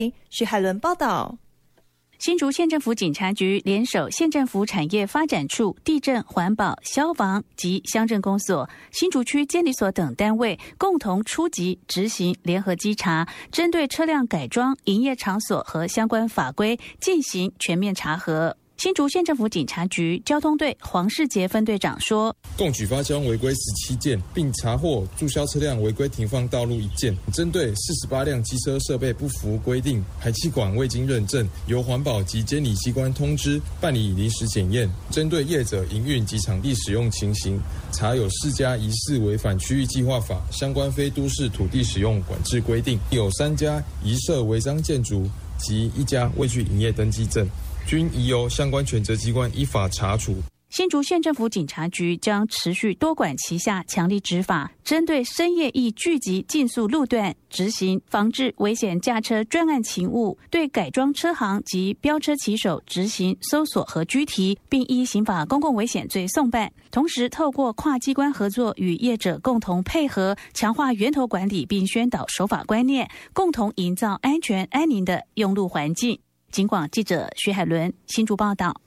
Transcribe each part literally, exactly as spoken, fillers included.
许海伦报道。 新竹县政府警察局联手县政府产业发展处、地震、环保、消防及乡镇公所、新竹区监理所等单位共同出击执行联合稽查，针对车辆改装、营业场所和相关法规进行全面查核。新竹县政府警察局交通队黄世杰分队长说， 共举发交违规十七件，并查获注销车辆违规停放道路一件。针对四十八辆机车设备不符规定、排气管未经认证，由环保及监理机关通知办理临时检验。针对业者营运及场地使用情形，查有四家疑似违反区域计划法相关非都市土地使用管制规定，有三家疑涉违章建筑及一家未具营业登记证，均已由相关权责机关依法查处。 新竹县政府警察局将持续多管齐下，强力执法，针对深夜易聚集竞速路段执行防治危险驾车专案勤务，对改装车行及飙车骑手执行搜索和拘提，并依刑法公共危险罪送办。同时透过跨机关合作与业者共同配合，强化源头管理，并宣导守法观念，共同营造安全安宁的用路环境。警广记者徐海伦新竹报道。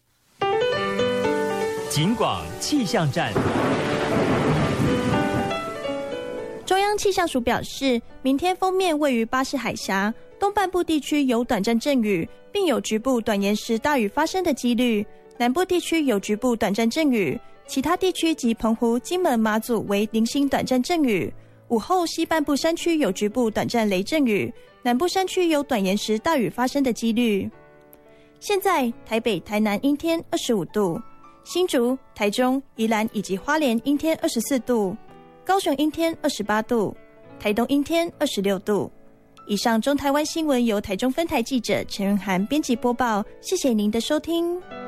警广气象站。 中央气象署表示，明天锋面位于巴士海峡东半部地区有短暂阵雨，并有局部短延时大雨发生的几率，南部地区有局部短暂阵雨，其他地区及澎湖、金门、马祖为零星短暂阵雨。午后西半部山区有局部短暂雷阵雨，南部山区有短延时大雨发生的几率。现在台北、台南阴天二十五度，新竹、台中、宜兰以及花莲阴天二十四度，高雄阴天二十八度，台东阴天二十六度。以上中台湾新闻由台中分台记者陈润涵编辑播报，谢谢您的收听。